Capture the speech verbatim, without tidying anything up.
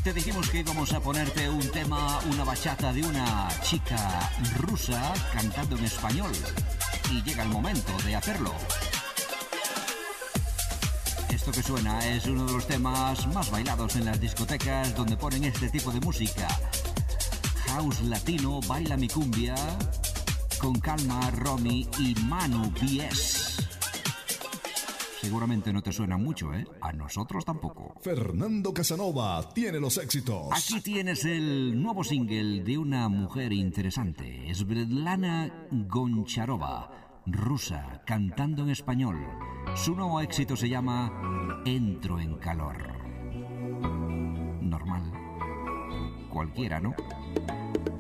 Te dijimos que íbamos a ponerte un tema, una bachata de una chica rusa cantando en español. Y llega el momento de hacerlo. Esto que suena es uno de los temas más bailados en las discotecas donde ponen este tipo de música. House latino, baila mi cumbia, con Calma, Romy y Manu B S. Seguramente no te suena mucho, ¿eh? A nosotros tampoco. Fernando Casanova tiene los éxitos. Aquí tienes el nuevo single de una mujer interesante, Svetlana Goncharova, rusa, cantando en español. Su nuevo éxito se llama Entro en calor. Normal. Cualquiera, ¿no?